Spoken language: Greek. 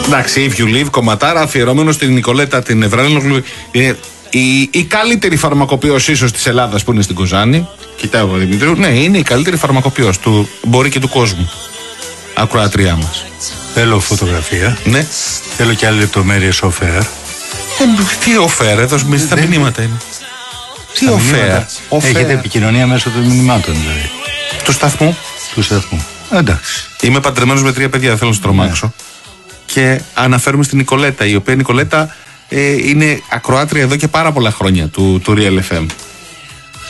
Εντάξει, If You Live, κομματάρα, αφιερωμένο στην Νικολέτα την Ευρανέλογλου. Είναι η καλύτερη φαρμακοποιός ίσως της Ελλάδας που είναι στην Κοζάνη. Κοιτάω εγώ Δημητρίου. Ναι, είναι η καλύτερη φαρμακοποιός του, μπορεί και του κόσμου. Ακροατριά μας. Θέλω φωτογραφία. Ναι. Θέλω και άλλες λεπτομέρειες offer. Τι offer, εδώ στα μηνύματα είναι. Τι offer. Έχετε επικοινωνία μέσω των μηνυμάτων δηλαδή. Του σταθμού. Του σταθμού. Εντάξει. Είμαι παντρεμένος με 3 παιδιά, δεν θέλω να στρομάξω. Ναι. Και αναφέρουμε στην Νικολέτα, η οποία Νικολέτα είναι ακροάτρια εδώ και πάρα πολλά χρόνια του Real FM.